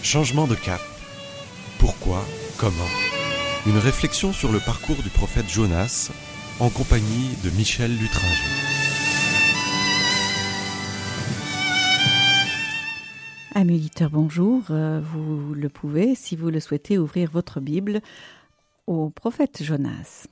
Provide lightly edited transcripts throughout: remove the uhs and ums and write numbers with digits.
Changement de cap. Pourquoi ? Comment ? Une réflexion sur le parcours du prophète Jonas en compagnie de Michel Lutringer. Amis auditeurs, bonjour. Vous le pouvez, si vous le souhaitez, ouvrir votre Bible au prophète Jonas.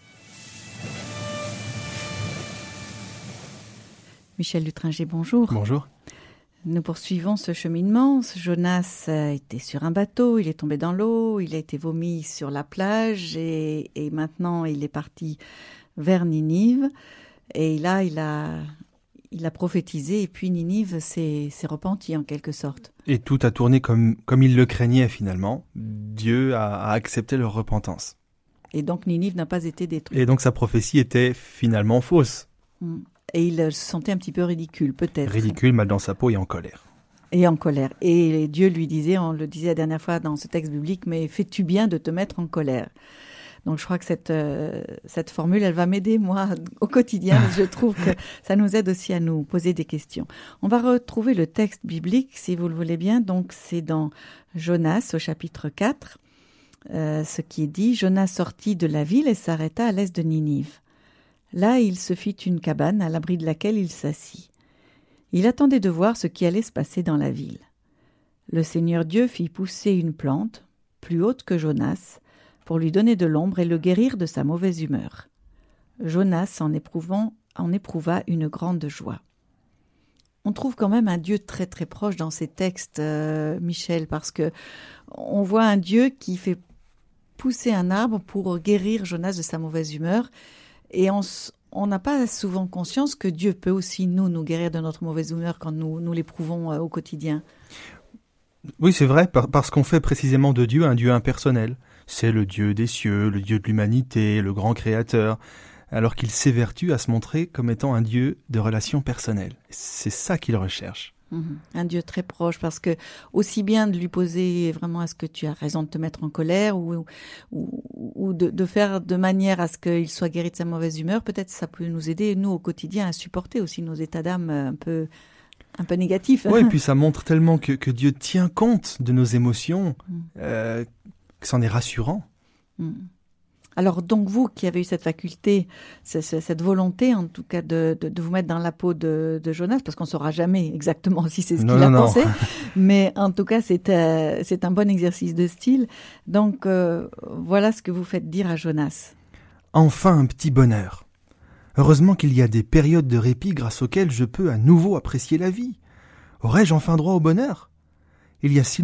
Michel Lutringer, bonjour. Bonjour. Nous poursuivons ce cheminement. Jonas était sur un bateau, il est tombé dans l'eau, il a été vomi sur la plage et maintenant il est parti vers Ninive. Et là, il a prophétisé et puis Ninive s'est repenti en quelque sorte. Et tout a tourné comme il le craignait finalement. Dieu a accepté leur repentance. Et donc Ninive n'a pas été détruite. Et donc sa prophétie était finalement fausse. Et il se sentait un petit peu ridicule, peut-être. Ridicule, mal dans sa peau et en colère. Et en colère. Et Dieu lui disait, on le disait la dernière fois dans ce texte biblique, mais fais-tu bien de te mettre en colère ? Donc je crois que cette formule, elle va m'aider, moi, au quotidien. Je trouve que ça nous aide aussi à nous poser des questions. On va retrouver le texte biblique, si vous le voulez bien. Donc c'est dans Jonas, au chapitre 4, ce qui est dit. Jonas sortit de la ville et s'arrêta à l'est de Ninive. Là, il se fit une cabane à l'abri de laquelle il s'assit. Il attendait de voir ce qui allait se passer dans la ville. Le Seigneur Dieu fit pousser une plante, plus haute que Jonas, pour lui donner de l'ombre et le guérir de sa mauvaise humeur. Jonas en éprouva une grande joie. On trouve quand même un Dieu très très proche dans ces textes, Michel, parce que on voit un Dieu qui fait pousser un arbre pour guérir Jonas de sa mauvaise humeur. Et on n'a pas souvent conscience que Dieu peut aussi nous guérir de notre mauvaise humeur quand nous l'éprouvons au quotidien. Oui, c'est vrai, parce qu'on fait précisément de Dieu un Dieu impersonnel. C'est le Dieu des cieux, le Dieu de l'humanité, le grand créateur, alors qu'il s'évertue à se montrer comme étant un Dieu de relations personnelles. C'est ça qu'il recherche. Un Dieu très proche, parce que aussi bien de lui poser vraiment est-ce que tu as raison de te mettre en colère ou de faire de manière à ce qu'il soit guéri de sa mauvaise humeur, peut-être ça peut nous aider, nous, au quotidien, à supporter aussi nos états d'âme un peu négatifs. Oui, et puis ça montre tellement que Dieu tient compte de nos émotions, que c'en est rassurant. Alors donc vous qui avez eu cette faculté, cette volonté en tout cas de vous mettre dans la peau de Jonas, parce qu'on ne saura jamais exactement si c'est ce qu'il a pensé, mais en tout cas c'est un bon exercice de style. Donc voilà ce que vous faites dire à Jonas. Enfin un petit bonheur. Heureusement qu'il y a des périodes de répit grâce auxquelles je peux à nouveau apprécier la vie. Aurais-je enfin droit au bonheur ? Il y a si